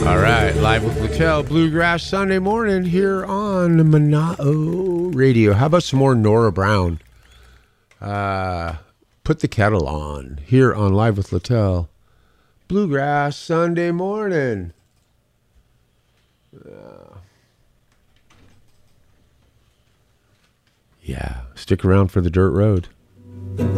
All right, live with Littell, Bluegrass Sunday morning here on Mana'o Radio. How about some more Nora Brown? Put the Kettle On here on Live with Littell, Bluegrass Sunday morning. Yeah, stick around for the dirt road.